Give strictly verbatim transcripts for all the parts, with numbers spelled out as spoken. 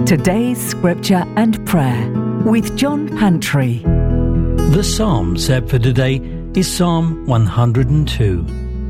Today's Scripture and Prayer with John Pantry. The psalm set for today is Psalm one hundred two.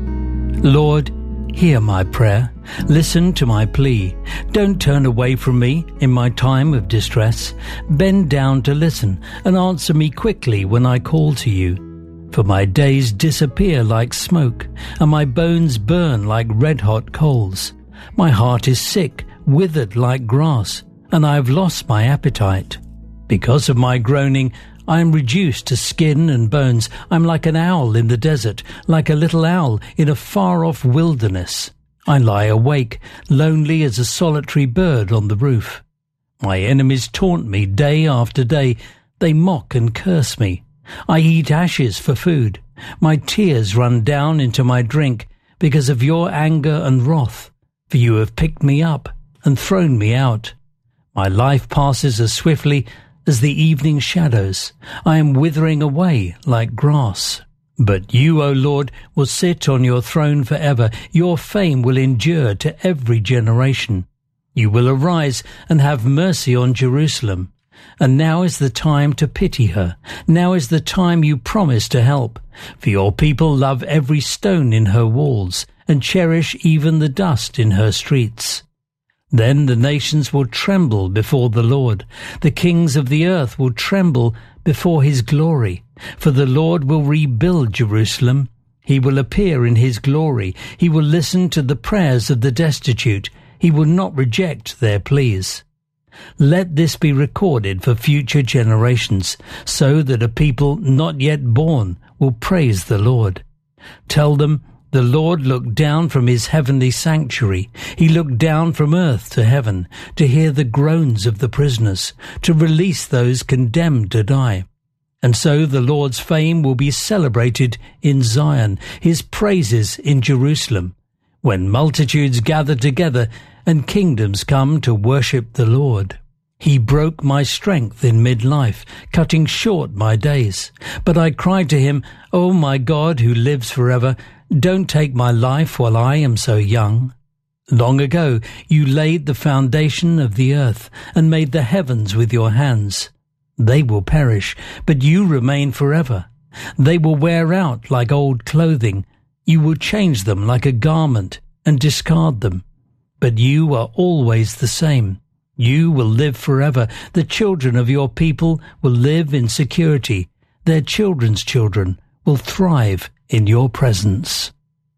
Lord, hear my prayer. Listen to my plea. Don't turn away from me in my time of distress. Bend down to listen and answer me quickly when I call to you. For my days disappear like smoke, and my bones burn like red-hot coals. My heart is sick, withered like grass, and I have lost my appetite. Because of my groaning, I am reduced to skin and bones. I'm like an owl in the desert, like a little owl in a far-off wilderness. I lie awake, lonely as a solitary bird on the roof. My enemies taunt me day after day. They mock and curse me. I eat ashes for food. My tears run down into my drink because of your anger and wrath, for you have picked me up and thrown me out. My life passes as swiftly as the evening shadows. I am withering away like grass. But you, O Lord, will sit on your throne forever. Your fame will endure to every generation. You will arise and have mercy on Jerusalem. And now is the time to pity her. Now is the time you promised to help. For your people love every stone in her walls and cherish even the dust in her streets. Then the nations will tremble before the Lord. The kings of the earth will tremble before his glory. For the Lord will rebuild Jerusalem. He will appear in his glory. He will listen to the prayers of the destitute. He will not reject their pleas. Let this be recorded for future generations, so that a people not yet born will praise the Lord. Tell them, the Lord looked down from his heavenly sanctuary. He looked down from earth to heaven to hear the groans of the prisoners, to release those condemned to die. And so the Lord's fame will be celebrated in Zion, his praises in Jerusalem, when multitudes gather together and kingdoms come to worship the Lord. He broke my strength in midlife, cutting short my days. But I cried to him, O my God who lives forever, don't take my life while I am so young. Long ago you laid the foundation of the earth and made the heavens with your hands. They will perish, but you remain forever. They will wear out like old clothing. You will change them like a garment and discard them. But you are always the same. You will live forever. The children of your people will live in security. Their children's children will thrive in your presence.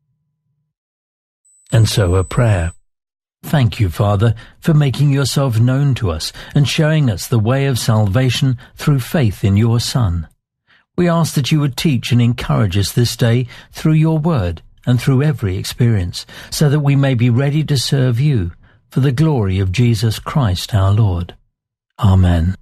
And so a prayer. Thank you, Father, for making yourself known to us and showing us the way of salvation through faith in your Son. We ask that you would teach and encourage us this day through your word and through every experience, so that we may be ready to serve you for the glory of Jesus Christ our Lord. Amen.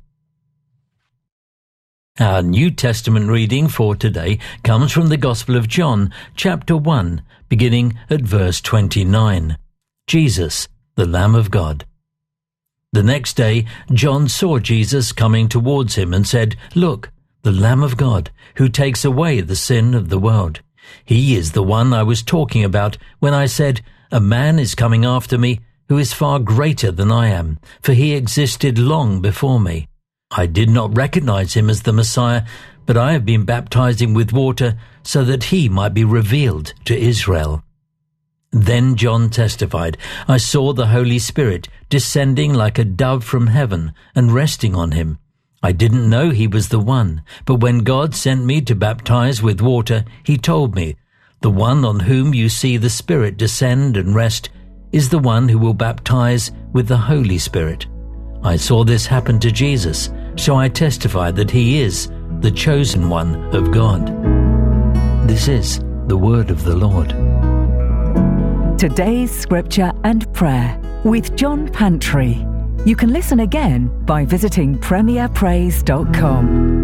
Our New Testament reading for today comes from the Gospel of John, chapter one, beginning at verse twenty-nine. Jesus, the Lamb of God. The next day, John saw Jesus coming towards him and said, Look, the Lamb of God, who takes away the sin of the world. He is the one I was talking about when I said, A man is coming after me who is far greater than I am, for he existed long before me. I did not recognize him as the Messiah, but I have been baptizing with water so that he might be revealed to Israel. Then John testified, I saw the Holy Spirit descending like a dove from heaven and resting on him. I didn't know he was the one, but when God sent me to baptize with water, he told me, The one on whom you see the Spirit descend and rest is the one who will baptize with the Holy Spirit. I saw this happen to Jesus, so I testify that he is the chosen one of God. This is the word of the Lord. Today's Scripture and Prayer with John Pantry. You can listen again by visiting premier praise dot com.